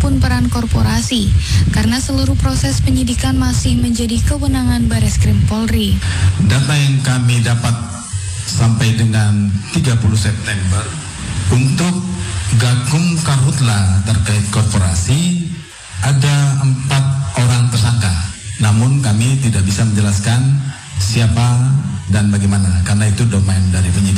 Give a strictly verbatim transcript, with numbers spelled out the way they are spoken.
maupun peran korporasi, karena seluruh proses penyidikan masih menjadi kewenangan Bareskrim Polri. Data yang kami dapat sampai dengan tiga puluh September untuk Gakum Karhutla terkait korporasi ada empat orang tersangka. Namun kami tidak bisa menjelaskan siapa dan bagaimana, karena itu domain dari penyidik.